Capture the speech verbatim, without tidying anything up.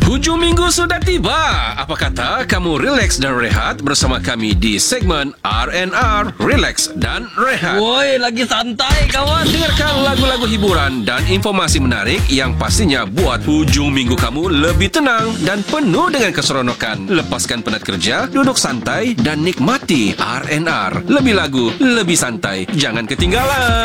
Hujung minggu sudah tiba. Apa kata kamu relax dan rehat bersama kami di segmen R and R, Relax dan Rehat. Woi, lagi santai kawan. Dengarkan lagu-lagu hiburan dan informasi menarik yang pastinya buat hujung minggu kamu lebih tenang dan penuh dengan keseronokan. Lepaskan penat kerja, duduk santai dan nikmati R and R. Lebih lagu, lebih santai. Jangan ketinggalan.